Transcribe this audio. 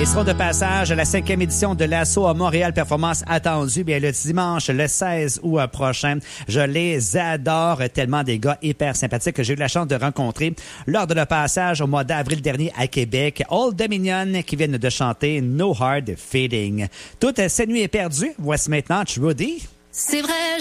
Ils seront de passage à la 5e édition de l'Assaut à Montréal, performance attendue bien le dimanche, le 16 août prochain. Je les adore tellement, des gars hyper sympathiques que j'ai eu la chance de rencontrer lors de leur passage au mois d'avril dernier à Québec. Old Dominion qui viennent de chanter No Hard Feeling. Toute cette nuit est perdue. Voici maintenant Trudy. C'est vrai.